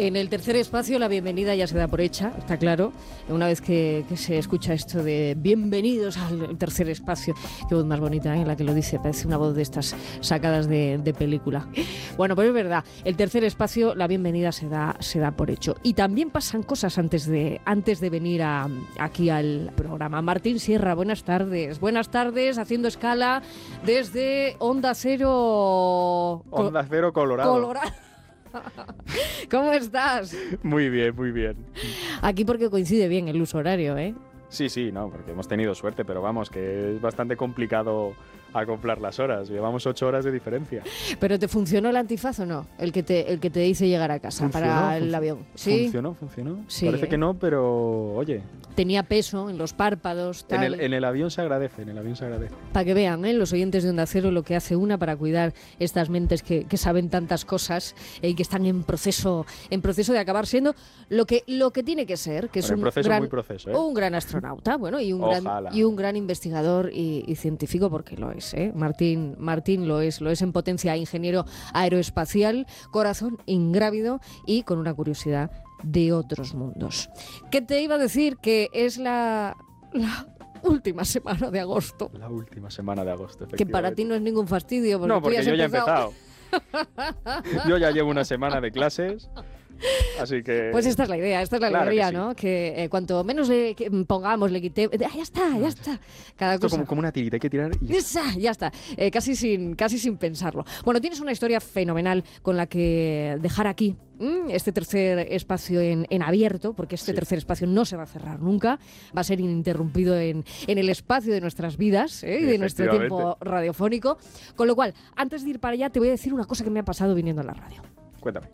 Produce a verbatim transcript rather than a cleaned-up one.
En el tercer espacio la bienvenida ya se da por hecha, está claro. Una vez que, que se escucha esto de bienvenidos al tercer espacio, qué voz más bonita, ¿eh? La que lo dice, parece una voz de estas sacadas de, de película. Bueno, pues es verdad, el tercer espacio la bienvenida se da, se da por hecho. Y también pasan cosas antes de, antes de venir a, aquí al programa. Martín Sierra, buenas tardes. Buenas tardes, haciendo escala desde Onda Cero... Onda Cero Colorado. Colorado. ¿Cómo estás? Muy bien, muy bien. Aquí porque coincide bien el uso horario, ¿eh? Sí, sí, no, porque hemos tenido suerte, pero vamos, que es bastante complicado acoplar las horas. Llevamos ocho horas de diferencia. ¿Pero te funcionó el antifaz o no? El que te, el que te hice llegar a casa ¿Funcionó? para el Func- avión. ¿Sí? ¿Funcionó? ¿Funcionó? Sí, Parece ¿eh? que no, pero oye, Tenía peso en los párpados, en tal. el, en el avión se agradece, en el avión se agradece. Para que vean, ¿eh? Los oyentes de Onda Cero lo que hace una para cuidar estas mentes que, que saben tantas cosas eh, y que están en proceso en proceso de acabar siendo lo que lo que tiene que ser, que es Bueno, un proceso gran muy proceso, ¿eh? un gran astronauta, bueno, y un Ojalá. gran y un gran investigador y, y científico, porque lo es, ¿eh? Martín Martín lo es, lo es en potencia, ingeniero aeroespacial, corazón ingrávido y con una curiosidad de otros mundos. ¿Qué te iba a decir? Que es la, la última semana de agosto. La última semana de agosto, Que para ti no es ningún fastidio. Porque No, tú porque has yo ya he empezado. empezado. Yo ya llevo una semana de clases, así que... Pues esta es la idea, esta es la Claro alegría, que sí. ¿no? Que eh, cuanto menos le que pongamos, le quitemos... Ah, ya está, ya está. Cada Esto cosa... como, como una tirita, hay que tirar y... Esa, ya está, eh, casi, sin, casi sin pensarlo. Bueno, tienes una historia fenomenal con la que dejar aquí mm, este tercer espacio en, en abierto, porque este Sí. tercer espacio no se va a cerrar nunca, va a ser ininterrumpido en, en el espacio de nuestras vidas ¿eh? y de nuestro Efectivamente. tiempo radiofónico. Con lo cual, antes de ir para allá, te voy a decir una cosa que me ha pasado viniendo a la radio. Cuéntame.